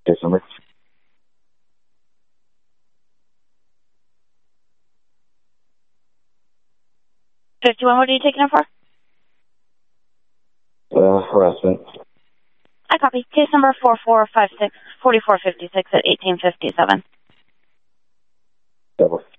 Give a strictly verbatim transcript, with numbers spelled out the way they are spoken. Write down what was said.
Case number. fifty-one, what are you taking it for? Uh, harassment. I copy. Case number four four five six, four four five six at eighteen fifty-seven. Double.